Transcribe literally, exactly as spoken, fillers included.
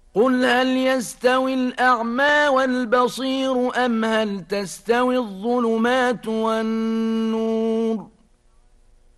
قل هل يستوي الأعمى والبصير أم هل تستوي الظلمات والنور